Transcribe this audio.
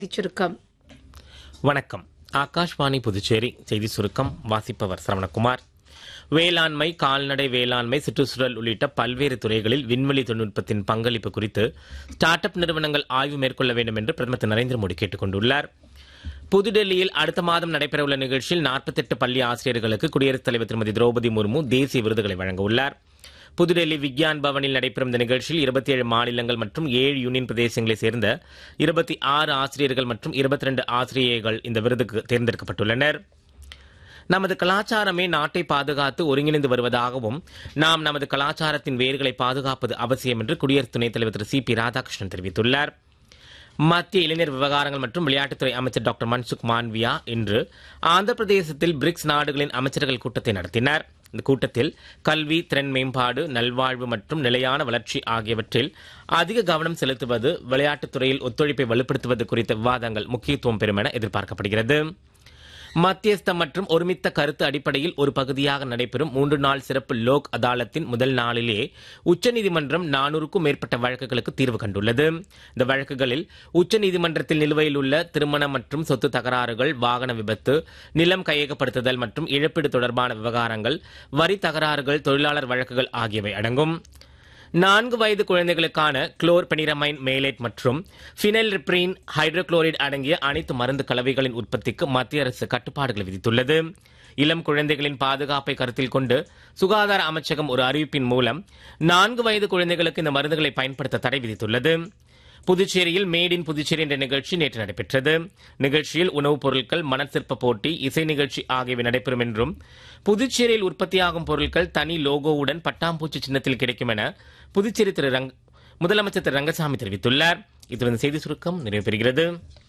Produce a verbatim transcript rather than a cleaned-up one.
சுருக்கம். வணக்கம். ஆகாஷ்வாணி புதுச்சேரி செய்தி சுருக்கம் வாசிப்பவர் சரவணகுமார். வேளாண்மை, கால்நடை வேளாண்மை, சுற்றுச்சூழல் உள்ளிட்ட பல்வேறு துறைகளில் விண்வெளி தொழில்நுட்பத்தின் பங்களிப்பு குறித்து ஸ்டார்ட் அப் நிறுவனங்கள் ஆய்வு மேற்கொள்ள வேண்டும் என்று பிரதமர் திரு நரேந்திர மோடி கேட்டுக் கொண்டுள்ளார். புதுடெல்லியில் அடுத்த மாதம் நடைபெறவுள்ள நிகழ்ச்சியில் நாற்பத்தி எட்டு பள்ளி ஆசிரியர்களுக்கு குடியரசுத் தலைவர் திருமதி திரௌபதி முர்மு தேசிய விருதுகளை வழங்க உள்ளார். புதுடெல்லி விக்யான் பவனில் நடைபெறும் இந்த நிகழ்ச்சியில் இருபத்தி ஏழு மாநிலங்கள் மற்றும் ஏழு யூனியன் பிரதேசங்களைச் சேர்ந்த இருபத்தி ஆறு ஆசிரியர்கள் மற்றும் இருபத்தி ரெண்டு ஆசிரியர்கள் இந்த விருதுக்கு தேர்ந்தெடுக்கப்பட்டுள்ளனர். நமது கலாச்சாரமே நாட்டை பாதுகாத்து ஒருங்கிணைந்து வருவதாகவும் நாம் நமது கலாச்சாரத்தின் வேர்களை பாதுகாப்பது அவசியம் என்று குடியரசு துணைத் தலைவர் திரு சி பி ராதாகிருஷ்ணன் தெரிவித்துள்ளார். மத்திய இளைஞர் விவகாரங்கள் மற்றும் விளையாட்டுத்துறை அமைச்சர் டாக்டர் மன்சுக் மாண்வியா இன்று ஆந்திர பிரதேசத்தில் பிரிக்ஸ் நாடுகளின் அமைச்சர்கள் கூட்டத்தை நடத்தினார். இந்த கூட்டத்தில் கல்வி, திறன் மேம்பாடு, நல்வாழ்வு மற்றும் நிலையான வளர்ச்சி ஆகியவற்றில் அதிக கவனம் செலுத்துவது, விளையாட்டுத்துறையில் ஒத்துழைப்பை வலுப்படுத்துவது குறித்த விவாதங்கள் முக்கியத்துவம் பெறும் என எதிர்பார்க்கப்படுகிறது. மத்தியஸ்தம் மற்றும் ஒருமித்த கருத்து அடிப்படையில் ஒரு பகுதியாக நடைபெறும் மூன்று நாள் சிறப்பு லோக் அதாலத்தின் முதல் நாளிலே உச்சநீதிமன்றம் நானூறுக்கும் மேற்பட்ட வழக்குகளுக்கு தீர்வு கண்டுள்ளது. இந்த வழக்குகளில் உச்சநீதிமன்றத்தில் நிலுவையில் உள்ள திருமணம் மற்றும் சொத்து தகராறுகள், வாகன விபத்து, நிலம் கையகப்படுத்துதல் மற்றும் இழப்பீடு தொடர்பான விவகாரங்கள், வரி தகராறுகள், தொழிலாளர் வழக்குகள் ஆகியவை அடங்கும். நான்கு வயது குழந்தைகளுக்கான குளோர்பெனிரமைன் மேலேட் மற்றும் பினைல்ரிப்ரின் ஹைட்ரோகுளோரைடு அடங்கிய அனைத்து மருந்து கலவைகளின் உற்பத்திக்கு மத்திய அரசு கட்டுப்பாடுகளை விதித்துள்ளது. இளம் குழந்தைகளின் பாதுகாப்பை கருத்தில் கொண்டு சுகாதார அமைச்சகம் ஒரு அறிவிப்பின் மூலம் நான்கு வயது குழந்தைகளுக்கு இந்த மருந்துகளை பயன்படுத்த தடை விதித்துள்ளது. புதுச்சேரியில் மேட் இன் புதுச்சேரி என்ற நிகழ்ச்சி நேற்று நடைபெற்றது. நிகழ்ச்சியில் உணவுப் பொருட்கள், மணற்சிற்ப போட்டி, இசை நிகழ்ச்சி ஆகியவை நடைபெறும் என்றும் புதுச்சேரியில் உற்பத்தியாகும் பொருட்கள் தனி லோகோவுடன் பட்டாம்பூச்சி சின்னத்தில் கிடைக்கும் என புதுச்சேரி திரு முதலமைச்சர் திரு ரங்கசாமி தெரிவித்துள்ளார். இத்துடன் செய்தி சுருக்கம் நிறைவு பெறுகிறது.